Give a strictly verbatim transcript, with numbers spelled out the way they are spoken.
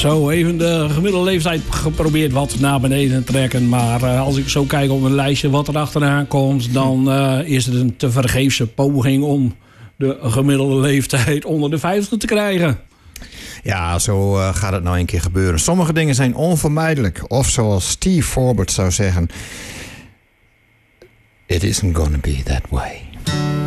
Zo, even de gemiddelde leeftijd geprobeerd wat naar beneden te trekken. Maar uh, als ik zo kijk op een lijstje wat er achteraan komt... dan uh, is het een tevergeefse poging om de gemiddelde leeftijd onder de vijftig te krijgen. Ja, zo uh, gaat het nou een keer gebeuren. Sommige dingen zijn onvermijdelijk. Of zoals Steve Forbert zou zeggen... It isn't gonna be that way.